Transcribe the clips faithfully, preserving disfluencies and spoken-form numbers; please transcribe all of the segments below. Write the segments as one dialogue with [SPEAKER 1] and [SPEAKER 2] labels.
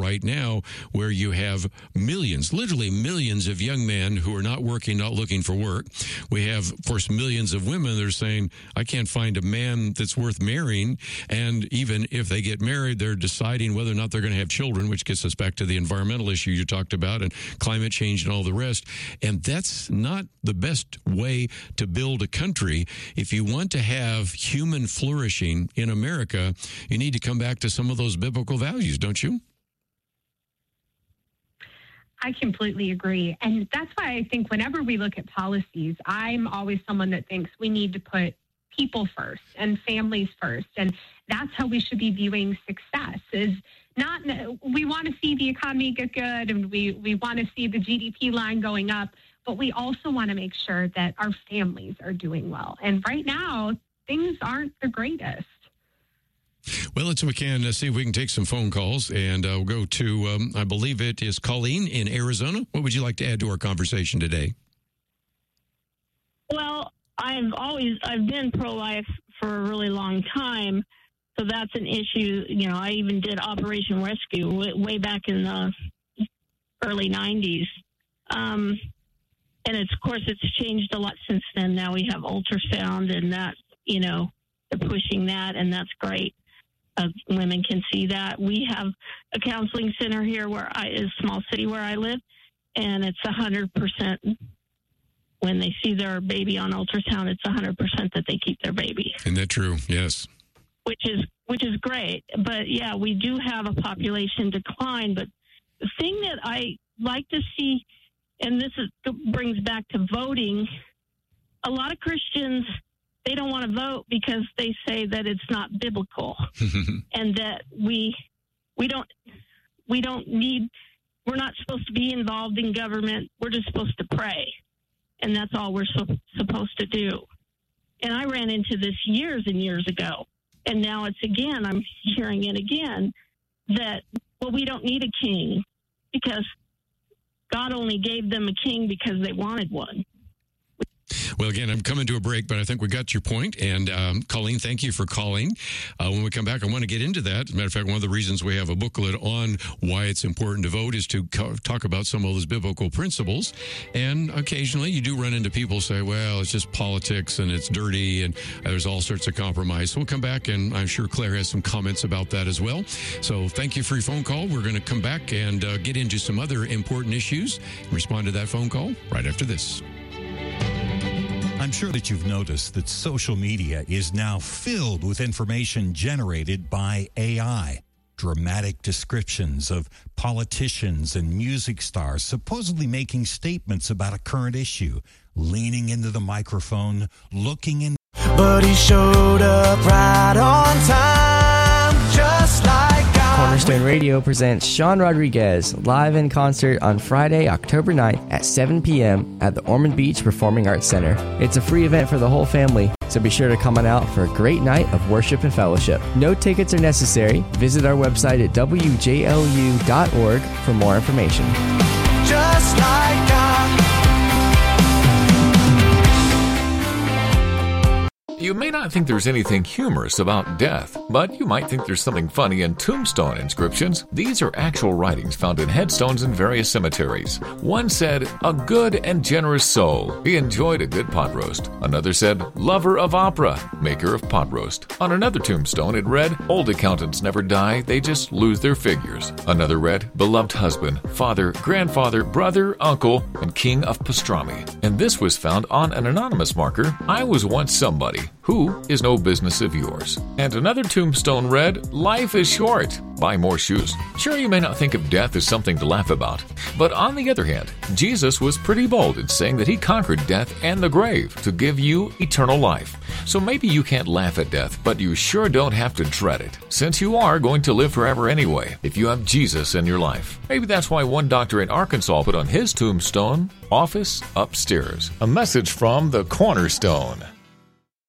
[SPEAKER 1] right now where you have millions, literally millions of young men who are not working, not looking for work. We have, of course, millions of women that are saying, I can't find a man that's worth marrying. And even if they get married, they're deciding whether or not they're going to have children, which gets us back to the environmental issue you talked about and climate change and all the rest. And that's not the best way to build a country. If you want to have human flourishing in America, you need to come back to some of those biblical values, don't you?
[SPEAKER 2] I completely agree. And that's why I think whenever we look at policies, I'm always someone that thinks we need to put people first and families first. And that's how we should be viewing success is not, we want to see the economy get good and we, we want to see the G D P line going up, but we also want to make sure that our families are doing well. And right now, things aren't the greatest.
[SPEAKER 1] Well, let's see if we can uh, see if we can take some phone calls, and uh, we'll go to, um, I believe it is Colleen in Arizona. What would you like to add to our conversation today?
[SPEAKER 3] Well, I've always, I've been pro-life for a really long time, so that's an issue. You know, I even did Operation Rescue way, way back in the early nineties. Um, and it's, of course, it's changed a lot since then. Now we have ultrasound, and that, you know, they're pushing that, and that's great. Uh, women can see that. We have a counseling center here where I, is a small city where I live, and it's one hundred percent. When they see their baby on ultrasound, it's one hundred percent that they keep their baby.
[SPEAKER 1] Isn't that true? Yes.
[SPEAKER 3] Which is which is great. But, yeah, we do have a population decline. But the thing that I like to see, and this is, brings back to voting, a lot of Christians, they don't want to vote because they say that it's not biblical and that we we don't we don't need, we're not supposed to be involved in government. We're just supposed to pray. And that's all we're so, supposed to do. And I ran into this years and years ago. And now it's again, I'm hearing it again, that, well, we don't need a king because God only gave them a king because they wanted one.
[SPEAKER 1] Well, again, I'm coming to a break, but I think we got your point. And um, Colleen, thank you for calling. Uh, when we come back, I want to get into that. As a matter of fact, one of the reasons we have a booklet on why it's important to vote is to co- talk about some of those biblical principles. And occasionally you do run into people who say, well, it's just politics and it's dirty and uh, there's all sorts of compromise. So we'll come back, and I'm sure Claire has some comments about that as well. So thank you for your phone call. We're going to come back and uh, get into some other important issues and respond to that phone call right after this.
[SPEAKER 4] I'm sure that you've noticed that social media is now filled with information generated by A I. Dramatic descriptions of politicians and music stars supposedly making statements about a current issue, leaning into the microphone, looking in.
[SPEAKER 5] But he showed up right on time, just like
[SPEAKER 6] Cornerstone Radio presents Sean Rodriguez live in concert on Friday, October ninth at seven p.m. at the Ormond Beach Performing Arts Center. It's a free event for the whole family, so be sure to come on out for a great night of worship and fellowship. No tickets are necessary. Visit our website at w j l u dot org for more information.
[SPEAKER 5] just like God.
[SPEAKER 7] You may not think there's anything humorous about death, but you might think there's something funny in tombstone inscriptions. These are actual writings found in headstones in various cemeteries. One said, "A good and generous soul. He enjoyed a good pot roast." Another said, "Lover of opera, maker of pot roast." On another tombstone it read, "Old accountants never die, they just lose their figures." Another read, "Beloved husband, father, grandfather, brother, uncle, and king of pastrami." And this was found on an anonymous marker, "I was once somebody who is no business of yours." And another tombstone read, "Life is short. Buy more shoes." Sure, you may not think of death as something to laugh about, but on the other hand, Jesus was pretty bold in saying that he conquered death and the grave to give you eternal life. So maybe you can't laugh at death, but you sure don't have to dread it, since you are going to live forever anyway if you have Jesus in your life. Maybe that's why one doctor in Arkansas put on his tombstone, "Office upstairs." A message from the Cornerstone.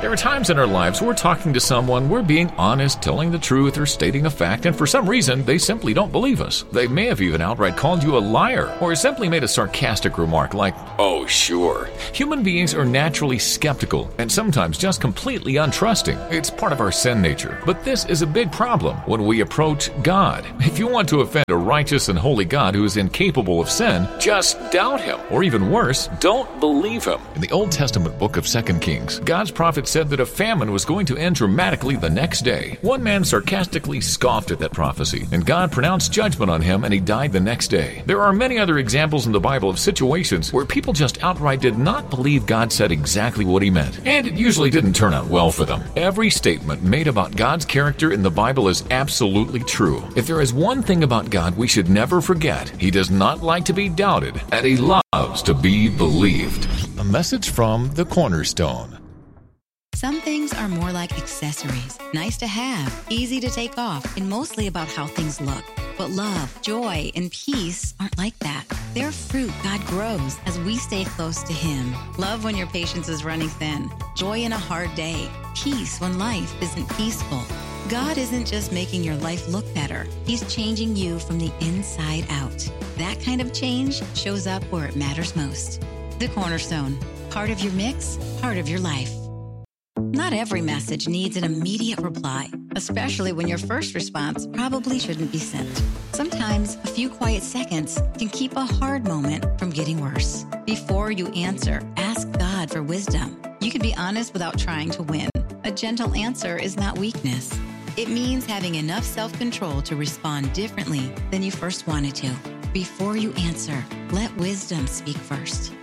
[SPEAKER 7] There are times in our lives we're talking to someone, we're being honest, telling the truth, or stating a fact, and for some reason, they simply don't believe us. They may have even outright called you a liar, or simply made a sarcastic remark like, "Oh, sure." Human beings are naturally skeptical, and sometimes just completely untrusting. It's part of our sin nature. But this is a big problem when we approach God. If you want to offend a righteous and holy God who is incapable of sin, just doubt him. Or even worse, don't believe him. In the Old Testament book of Second Kings, God's prophet said that a famine was going to end dramatically the next day. One man sarcastically scoffed at that prophecy, and God pronounced judgment on him, and he died the next day. There are many other examples in the Bible of situations where people just outright did not believe God said exactly what he meant, and it usually didn't turn out well for them. Every statement made about God's character in the Bible is absolutely true. If there is one thing about God we should never forget, he does not like to be doubted, and he loves to be believed. A message from the Cornerstone.
[SPEAKER 8] Some things are more like accessories, nice to have, easy to take off, and mostly about how things look. But love, joy, and peace aren't like that. They're fruit God grows as we stay close to him. Love when your patience is running thin, joy in a hard day, peace when life isn't peaceful. God isn't just making your life look better. He's changing you from the inside out. That kind of change shows up where it matters most. The Cornerstone. Part of your mix, part of your life. Not every message needs an immediate reply, especially when your first response probably shouldn't be sent. Sometimes a few quiet seconds can keep a hard moment from getting worse. Before you answer, ask God for wisdom. You can be honest without trying to win. A gentle answer is not weakness. It means having enough self-control to respond differently than you first wanted to. Before you answer, let wisdom speak first.